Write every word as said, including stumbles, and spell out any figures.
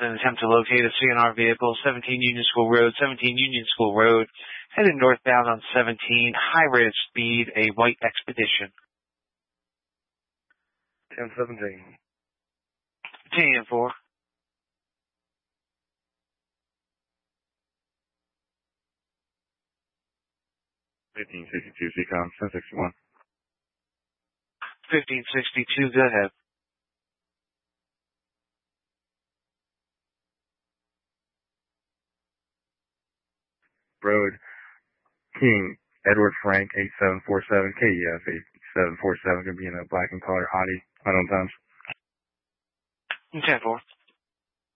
An attempt to locate a C N R vehicle, seventeen Union School Road, seventeen Union School Road, headed northbound on seventeen, high rate of speed, a white Expedition. ten seventeen. ten four. fifteen sixty-two, C COM, ten sixty-one. fifteen sixty-two, go ahead. Road, King, Edward Frank, eight seven four seven, K E F eight seven four seven, going to be in a black and color Audi, unknown times. ten four.